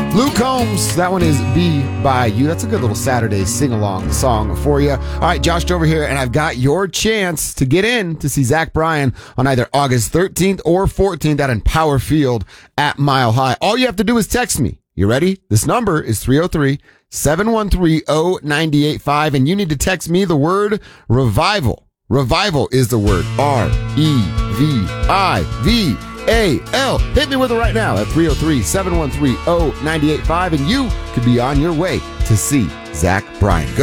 Luke Combs, that one is Be By You. That's a good little Saturday sing-along song for you. All right, Josh over here, and I've got your chance to get in to see Zach Bryan on either August 13th or 14th at Empower Field at Mile High. All you have to do is text me. You ready? This number is 303-713-0985, and you need to text me the word revival. Revival is the word REVIVAL. Hit me with it right now at 303-713-0985, and you could be on your way to see Zach Bryan.